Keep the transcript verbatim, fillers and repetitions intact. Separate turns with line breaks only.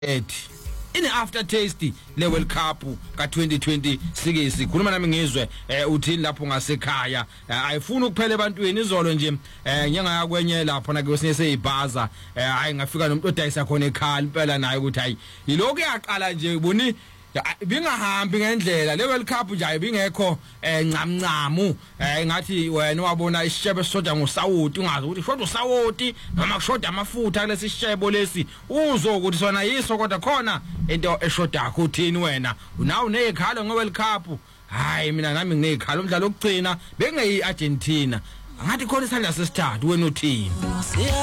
ethi in aftertaste le World Cup ka twenty twenty sike sikhuluma nami ngizwe uthini lapho ngasekhaya ayifuni ukuphela ebantwini izolo nje nyanga yakwenye lapho na kusinye seyibhaza hayi ngafika nomuntu odayisa khona ekhaya impela naye ukuthi hayi yiloko yaqala nje uboni bingahambi ngendlela le World Cup nje ayibingekho ncamncamu ngathi wena wabona isishebe soda ngosawoti ungazi ukuthi shoda usawoti noma kushoda amafutha kulesi sishebo lesi uzo ukuthi sona yiso kodwa khona into eshoda yakho uthini wena unawo nezikhalo ngo World Cup hayi mina nami nginezikhalo umdlalo okugcina bengeyi Argentina ngathi khona isandla sesithathu wena uthini.